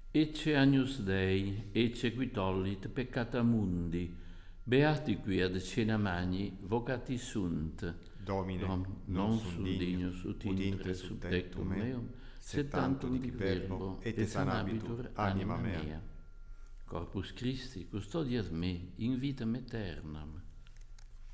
Ecce Agnus Dei, ecce qui tollit peccata mundi, beati qui ad cena magni, vocati sunt. Domine, non Non sum sum dignus ut intre sub tectum meum, sed tantum dic verbo, et sanabitur anima mea. Corpus Christi, custodiat me in vitam aeternam.